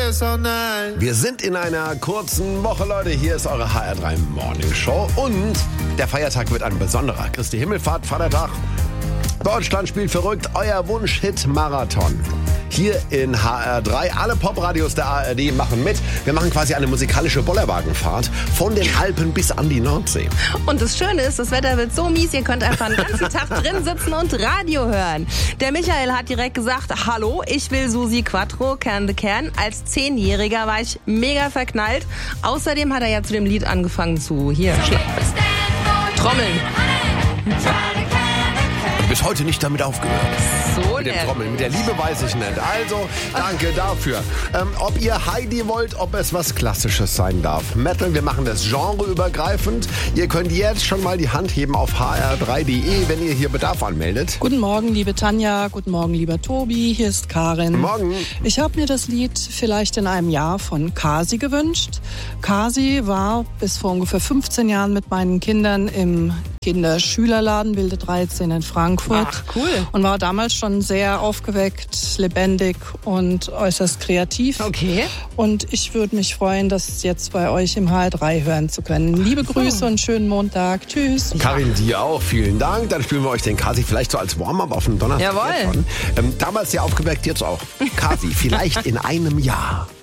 Wir sind in einer kurzen Woche, Leute. Hier ist eure HR3 Morning Show. Und der Feiertag wird ein besonderer. Christi Himmelfahrt, Vatertag. Deutschland spielt verrückt. Euer Wunsch-Hit-Marathon. Hier in HR3. Alle Popradios der ARD machen mit. Wir machen quasi eine musikalische Bollerwagenfahrt von den Alpen bis an die Nordsee. Und das Schöne ist, das Wetter wird so mies, ihr könnt einfach den ganzen Tag drin sitzen und Radio hören. Der Michael hat direkt gesagt, hallo, ich will Susi Quattro, Kern de Kern. Als 10-Jähriger war ich mega verknallt. Außerdem hat er ja zu dem Lied angefangen zu Trommeln. Bis heute nicht damit aufgehört. So mit dem Trommeln. Mit der Liebe weiß ich nicht. Also, danke dafür. Ob ihr Heidi wollt, ob es was Klassisches sein darf. Metal, wir machen das genreübergreifend. Ihr könnt jetzt schon mal die Hand heben auf hr3.de, wenn ihr hier Bedarf anmeldet. Guten Morgen, liebe Tanja. Guten Morgen, lieber Tobi. Hier ist Karin. Guten Morgen. Ich habe mir das Lied vielleicht in einem Jahr von Kasi gewünscht. Kasi war bis vor ungefähr 15 Jahren mit meinen Kindern im Kinderschülerladen Wilde 13 in Frankfurt. Ach, cool. Und war damals schon sehr aufgeweckt, lebendig und äußerst kreativ. Okay. Und ich würde mich freuen, das jetzt bei euch im HR3 hören zu können. Liebe Grüße und schönen Montag. Tschüss. Karin, dir auch. Vielen Dank. Dann spielen wir euch den Kasi vielleicht so als Warm-up auf den Donnerstag. Jawohl. Damals sehr aufgeweckt, jetzt auch. Kasi, vielleicht in einem Jahr.